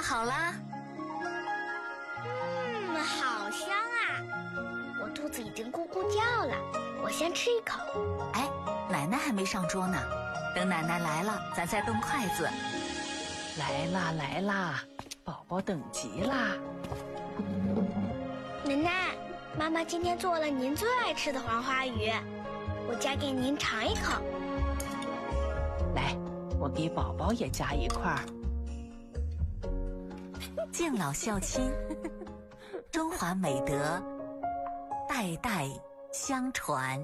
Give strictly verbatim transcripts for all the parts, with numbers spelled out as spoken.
好啦。 嗯，好香啊！我肚子已经咕咕叫了，我先吃一口。 哎，奶奶还没上桌呢，等奶奶来了，咱再动筷子。 来啦来啦，宝宝等急啦。 奶奶，妈妈今天做了您最爱吃的黄花鱼，我夹给您尝一口。 来，我给宝宝也夹一块儿。 敬老孝亲，中华美德代代相传。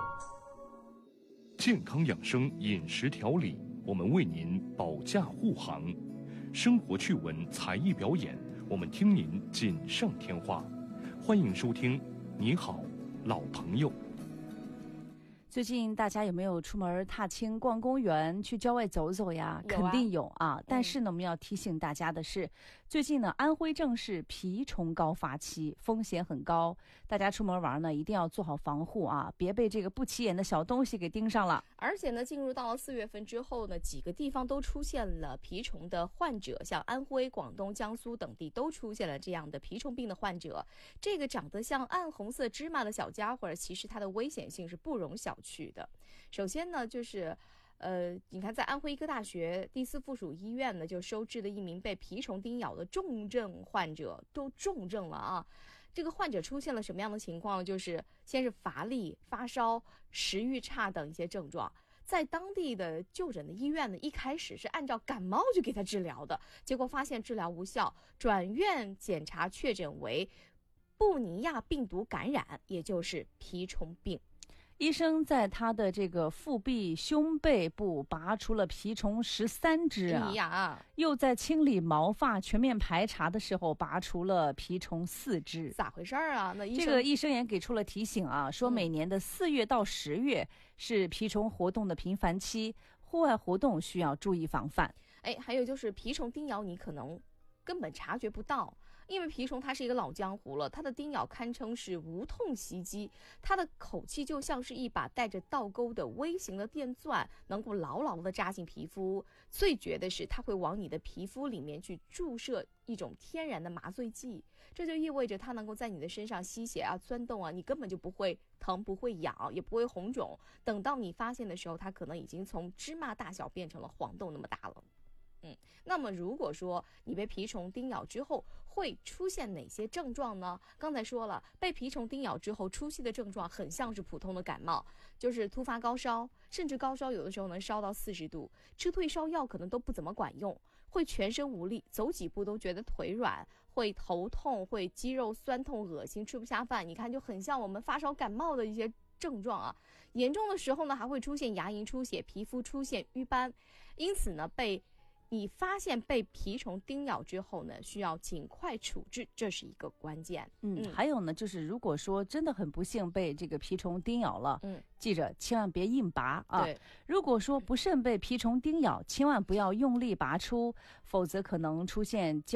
健康养生饮食调理，我们为您保驾护航；生活趣闻才艺表演，我们听您锦上添花。欢迎收听《你好，老朋友》。 最近大家有没有出门踏青、逛公园、去郊外走走呀？ 有啊、 肯定有啊。但是呢，我们要提醒大家的是，最近呢，安徽正是蜱虫高发期，风险很高。大家出门玩呢，一定要做好防护啊，别被这个不起眼的小东西给盯上了。 而且呢，进入到了四月份之后呢，几个地方都出现了蜱虫的患者，像安徽、广东、江苏等地都出现了这样的蜱虫病的患者。这个长得像暗红色芝麻的小家伙，其实它的危险性是不容小去的。首先呢，就是呃，你看在安徽医科大学第四附属医院呢，就收治了一名被蜱虫叮咬的重症患者，都重症了啊。这个患者出现了什么样的情况呢？就是先是乏力、发烧、食欲差等一些症状。在当地的就诊的医院呢，一开始是按照感冒去给他治疗的，结果发现治疗无效，转院检查确诊为布尼亚病毒感染，也就是蜱虫病。 医生在他的这个腹壁、胸背部拔除了蜱虫十三只啊， 呀， 又在清理毛发、全面排查的时候拔除了蜱虫四只， 咋回事啊？那医生这个医生也给出了提醒啊，说每年的四月到十月是蜱虫活动的频繁期，户外活动需要注意防范。 哎，还有就是蜱虫叮咬你可能根本察觉不到，因为蜱虫它是一个老江湖了，它的叮咬堪称是无痛袭击，它的口气就像是一把带着倒钩的微型的电钻，能够牢牢地扎进皮肤。最绝的是它会往你的皮肤里面去注射一种天然的麻醉剂，这就意味着它能够在你的身上吸血啊、钻洞啊，你根本就不会疼、不会痒，也不会红肿。等到你发现的时候，它可能已经从芝麻大小变成了黄豆那么大了。嗯，那么如果说你被蜱虫叮咬之后会出现哪些症状呢？刚才说了，被蜱虫叮咬之后出现的症状很像是普通的感冒，就是突发高烧，甚至高烧有的时候能烧到四十度，吃退烧药可能都不怎么管用，会全身无力，走几步都觉得腿软，会头痛，会肌肉酸痛、恶心，吃不下饭。你看就很像我们发烧感冒的一些症状啊。严重的时候呢，还会出现牙龈出血，皮肤出现瘀斑。因此呢，被你发现被蜱虫叮咬之后呢，需要尽快处置，这是一个关键。 嗯，还有呢，就是如果说真的很不幸被这个蜱虫叮咬了， 嗯， 记着千万别硬拔啊。 对， 如果说不慎被蜱虫叮咬，千万不要用力拔出，否则可能出现